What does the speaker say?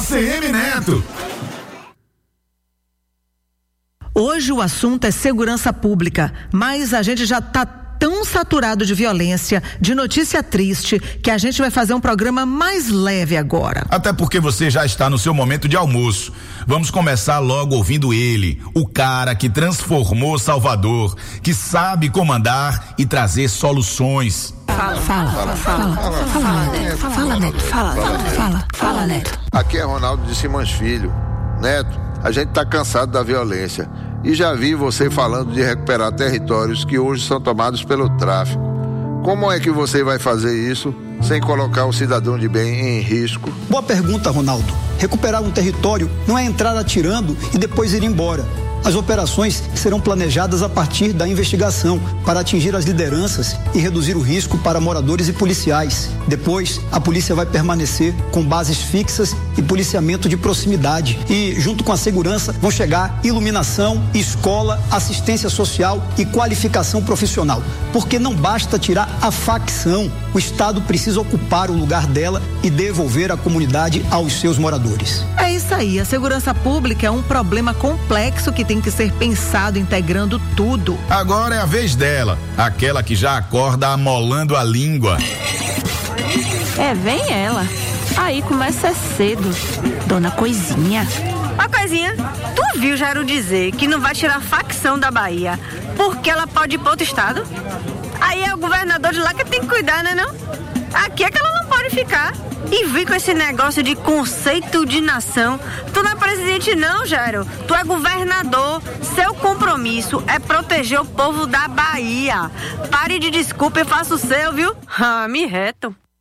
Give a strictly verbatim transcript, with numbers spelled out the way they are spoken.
C M Neto. Hoje o assunto é segurança pública, mas a gente já está tão saturado de violência, de notícia triste, que a gente vai fazer um programa mais leve agora. Até porque você já está no seu momento de almoço. Vamos começar logo ouvindo ele, o cara que transformou Salvador, que sabe comandar e trazer soluções. Fala, fala, fala, fala, fala, fala, Neto, fala, Neto, fala, fala, fala, Neto. Aqui é Ronaldo de Simões Filho. Neto, a gente tá cansado da violência e já vi você falando de recuperar territórios que hoje são tomados pelo tráfico. Como é que você vai fazer isso sem colocar o cidadão de bem em risco? Boa pergunta, Ronaldo. Recuperar um território não é entrar atirando e depois ir embora. As operações serão planejadas a partir da investigação para atingir as lideranças e reduzir o risco para moradores e policiais. Depois, a polícia vai permanecer com bases fixas e policiamento de proximidade. E, junto com a segurança, vão chegar iluminação, escola, assistência social e qualificação profissional. Porque não basta tirar a facção. O Estado precisa ocupar o lugar dela e devolver a comunidade aos seus moradores. É isso aí. A segurança pública é um problema complexo que tem que ser pensado integrando tudo. Agora é a vez dela, aquela que já acorda amolando a língua. É, vem ela. Aí começa cedo. Dona Coisinha. Ó, Coisinha, tu viu Jairo dizer que não vai tirar a facção da Bahia porque ela pode ir para outro estado? Aí é o governador de lá que tem que cuidar, né não? Aqui é que ela não pode ficar. E vir com esse negócio de conceito de nação. Tu não é presidente não, Jairo. Tu é governador. Seu compromisso é proteger o povo da Bahia. Pare de desculpa e faça o seu, viu? Ah, me reto.